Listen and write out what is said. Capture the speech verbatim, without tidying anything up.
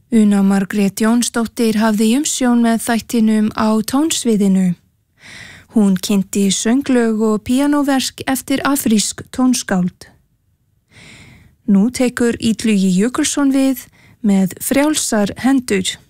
Una Margrét Jónsdóttir hafði umsjón með þættinum á tónsviðinu. Hún kynnti sönglög og píanóverk eftir afrísk tónskáld. Nú tekur Illugi Jökulsson við með Frjálsar hendur.